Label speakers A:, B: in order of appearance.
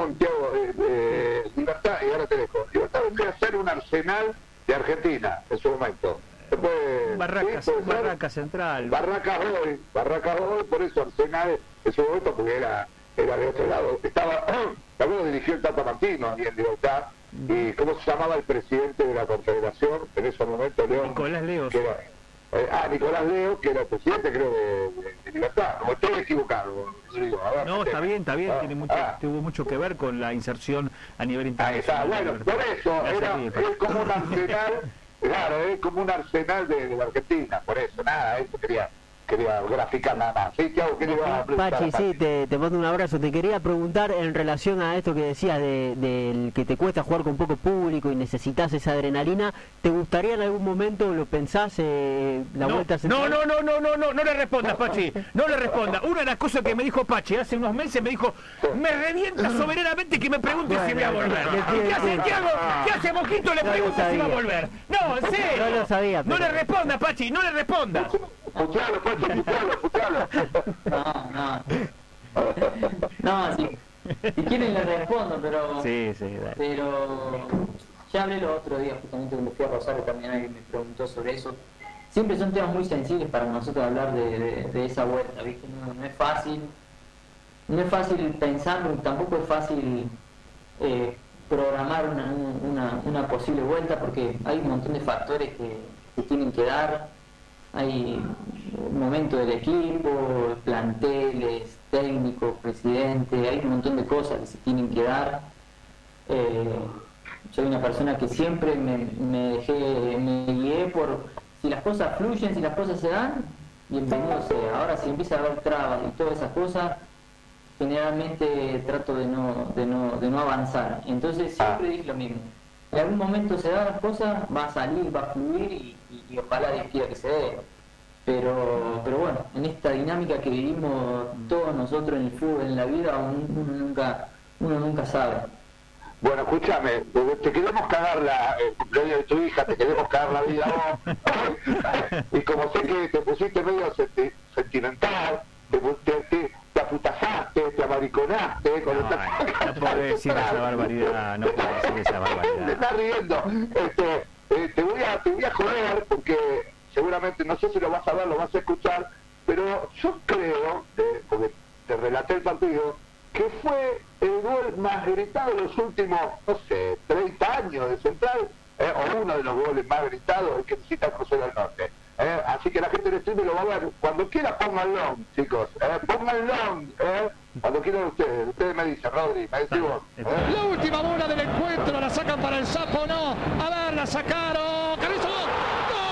A: perdón, Thiago, Libertad, y ahora te dejo. Libertad vendría a ser un Arsenal de Argentina en su momento. Después,
B: Barracas Central.
A: Barracas hoy, por eso Arsenal en su momento, porque era de otro lado. También dirigió el Tata Martino ahí en Libertad. ¿Y cómo se llamaba el presidente de la Confederación en ese momento, León?
B: Nicolás Leos.
A: Nicolás Leo, que era el presidente, creo, de Libertad. No estoy equivocado, Rodrigo.
B: No, está bien, tuvo mucho que ver con la inserción a nivel internacional.
A: Bueno, por eso, es como un arsenal, claro, es como un arsenal de la Argentina, por eso, nada, eso quería graficar nada más. Sí, Thiago, ¿qué le vas a preguntar?
C: Pachi, sí, te mando un abrazo. Te quería preguntar en relación a esto que decías del que te cuesta jugar con poco público y necesitas esa adrenalina. ¿Te gustaría en algún momento, lo pensás, vuelta central?
B: No le respondas, Pachi, no le responda. Una de las cosas que me dijo Pachi hace unos meses, me dijo, me revienta soberanamente que me pregunte si voy a volver. ¿Qué hace Thiago? ¿Qué hace Mojito? Le pregunta si va a volver. No, en serio.
C: No lo sabía.
B: No le responda, Pachi, no le responda.
A: Puchalo.
D: No, si quieren le respondo, pero...
B: Sí, dale.
D: Pero ya hablé el otro día, justamente cuando fui a Rosario, también alguien me preguntó sobre eso. Siempre son temas muy sensibles para nosotros hablar de esa vuelta, ¿viste? No es fácil. No es fácil pensarlo, tampoco es fácil programar una posible vuelta, porque hay un montón de factores que tienen que dar. Hay un momento del equipo, planteles, técnicos, presidente, hay un montón de cosas que se tienen que dar. Soy una persona que siempre me guié por si las cosas fluyen, si las cosas se dan, bienvenido sea. Ahora si empieza a haber trabas y todas esas cosas, generalmente trato de no avanzar. Entonces siempre dije lo mismo. En algún momento se dan las cosas, va a salir, va a fluir y ojalá Dios quiera que se dé. Pero bueno, en esta dinámica que vivimos todos nosotros en el fútbol, en la vida, uno nunca sabe.
A: Bueno, escúchame, te queremos cagar el cumpleaños de tu hija, te queremos cagar la vida vos. Y como sé que te pusiste medio sentimental, te aputazaste, te amariconaste.
B: No puedo decir esa barbaridad,
A: Te estás riendo. Te voy a joder porque seguramente, no sé si lo vas a ver, lo vas a escuchar, pero yo creo, porque te relaté el partido, que fue el gol más gritado de los últimos, 30 años de Central, o uno de los goles más gritados, el que visita el Crucero del Norte. Así que la gente del streaming lo va a ver. Cuando quiera, pónganlo, chicos. Pónganlo. Cuando quieran ustedes me dicen, Rodri, me decís vos.
E: La última bola del encuentro, la sacan para el Sapo, no. A ver, la sacaron. ¡Carrizo! ¡Gol!